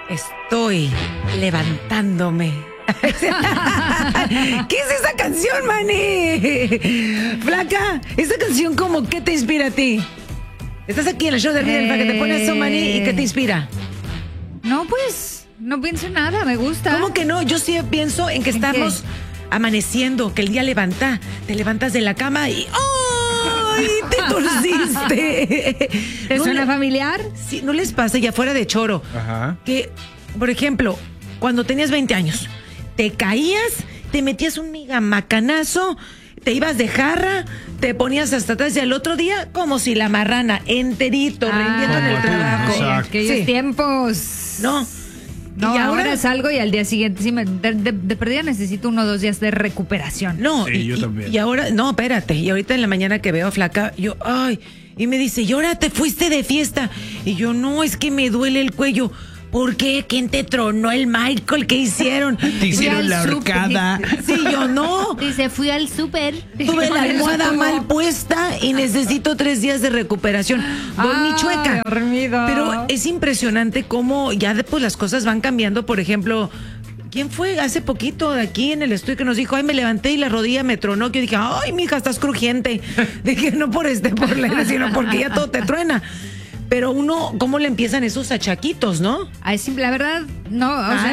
Estoy levantándome. ¿Qué es esa canción, Manny? Flaca, esa canción como ¿qué te inspira a ti? Estás aquí en el show de Río del Flaca, te pones eso, Manny, ¿y qué te inspira? No, pues, no pienso en nada, me gusta. ¿Cómo que no? Yo sí pienso en que estamos amaneciendo, que el día te levantas de la cama y ¡ay! Te torciste. ¿Te suena familiar? Sí, ¿no les pasa ya fuera de choro? Ajá. Que, por ejemplo, cuando tenías 20 años, te caías, te metías un macanazo, te ibas de jarra, te ponías hasta atrás y al otro día como si la marrana enterito, rindiendo en el trabajo. Exacto. Aquellos tiempos. No. No, y ahora salgo y al día siguiente, sí, de perdida necesito 1 o 2 días de recuperación. No, Sí, yo también. Y ahora, no, espérate. Y ahorita en la mañana que veo a Flaca, yo, ay, y me dice, ¿y ahora te fuiste de fiesta? Y yo, no, es que me duele el cuello. ¿Por qué? ¿Quién te tronó el Michael? ¿Qué hicieron? Te hicieron la horcada. Sí, yo no. Dice, fui al súper. Tuve la almohada mal puesta y necesito 3 días de recuperación. Dormí chueca. Dormido. Pero es impresionante cómo ya después las cosas van cambiando. Por ejemplo, ¿quién fue hace poquito de aquí en el estudio que nos dijo, ay, me levanté y la rodilla me tronó? Que yo dije, ay, mija, estás crujiente. Dije, no por la sino porque ya todo te truena. Pero uno, ¿cómo le empiezan esos achaquitos, no? Ay, sí, la verdad, no,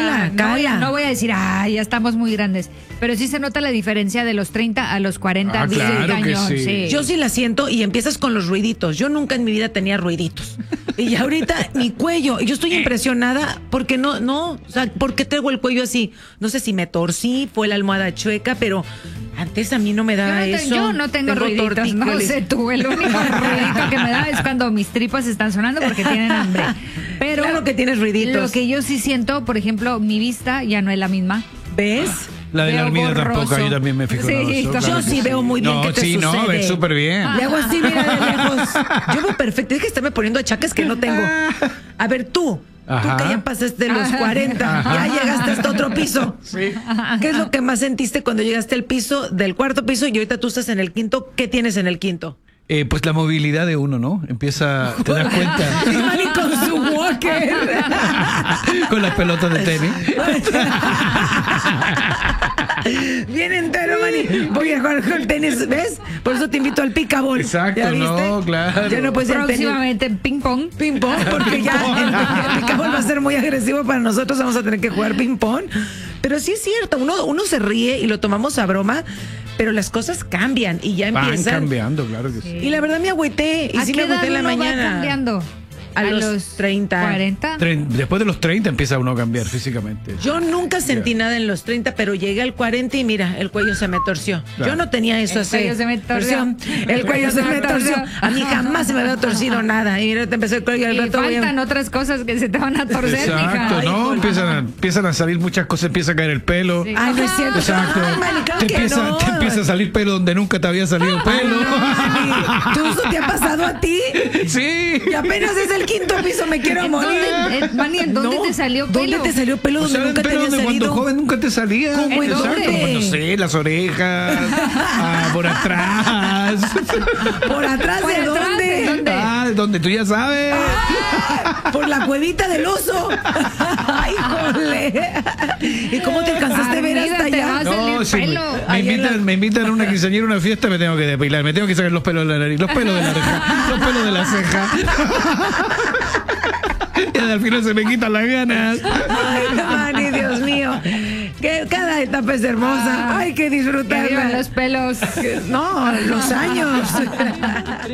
no voy a decir, ay, ya estamos muy grandes. Pero sí se nota la diferencia de los 30 a los 40. Claro que sí. Yo sí la siento y empiezas con los ruiditos. Yo nunca en mi vida tenía ruiditos. Y ahorita mi cuello, yo estoy impresionada porque o sea, ¿por qué traigo el cuello así? No sé si me torcí, fue la almohada chueca, pero antes a mí no me daba eso. Yo no tengo ruiditos, no sé tú, el único ruidito que me da es cuando mis tripas están sonando porque tienen hambre. Pero claro que tienes ruiditos. Lo que yo sí siento, por ejemplo, mi vista ya no es la misma. ¿Ves? La de la Veo hormiga borroso. tampoco, yo también me fijo en Sí, eso. claro Yo que sí veo muy bien no, qué te sí, sucede. no, ves súper bien. Le hago así, mira, de lejos. Yo veo perfecto. Es que estarme poniendo achaques que no tengo. A ver, tú Ajá. que ya pasaste los 40, Ajá. ya llegaste hasta otro piso. Sí. ¿Qué es lo que más sentiste cuando llegaste al piso del 4.º piso y ahorita tú estás en el 5.? ¿Qué tienes en el 5.? Pues la movilidad de uno, ¿no? Empieza, te das cuenta. Y Manny con su walker. Con las pelotas de tenis. Bien entero, Manny. Voy a jugar con el tenis, ¿ves? Por eso te invito al pickleball. Exacto, ¿Ya viste? no, claro. Ya no puedes ir al tenis. Próximamente ping pong. Ping pong, porque ya el pickleball va a ser muy agresivo para nosotros, vamos a tener que jugar ping pong. Pero sí es cierto, uno se ríe y lo tomamos a broma, pero las cosas cambian y ya Van empiezan. cambiando, claro que sí. Y la verdad me agüité, y ¿A sí qué me agüité en la edad uno va mañana. cambiando? A los 30. 40. Después de los 30 empieza uno a cambiar físicamente. Yo nunca sentí nada en los 30, pero llegué al 40 y mira, el cuello se me torció. Claro. Yo no tenía eso El así. cuello se me torció. El cuello se me torció. A mí jamás se me había torcido nada. Y mira, te empezó el cuello al Y rato. faltan otras cosas que se te van a torcer, Exacto, mija. ¿no? Empiezan a salir muchas cosas, empieza a caer el pelo. Sí. Ay, no es cierto. Exacto. Ay, Manny, claro Te que empieza, no. te empieza a salir pelo donde nunca te había salido pelo. Manny, ¿tú eso te ha pasado a ti? Sí. Y apenas es el 5.º piso, me quiero morir. Manny, ¿en dónde No, te salió pelo? ¿Dónde te salió pelo O donde sea, nunca te pelo había donde cuando salido? joven nunca te salía. ¿Cómo en Exacto, dónde? como, no sé, las orejas, por atrás. ¿Por atrás de ¿Por atrás dónde? de dónde? Donde tú ya sabes. Por la cuevita del oso. Ay, jole. ¿Y cómo te alcanzaste a ver hasta Te allá? va a salir si pelo. me invitan a una quinceañera, una fiesta, me tengo que depilar, me tengo que sacar los pelos de la nariz, los pelos de la oreja, los pelos de la ceja. Y al final se me quitan las ganas. Ay, Manny, Dios mío. Que cada etapa es hermosa. Hay que Que vivan disfrutarla. los pelos. No, los años.